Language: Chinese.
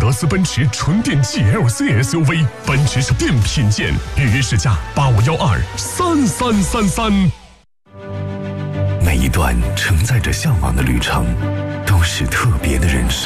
德斯奔驰纯电 GLC SUV， 奔驰是电品鉴，预约试驾85123333。 每一段承载着向往的旅程，都是特别的人生。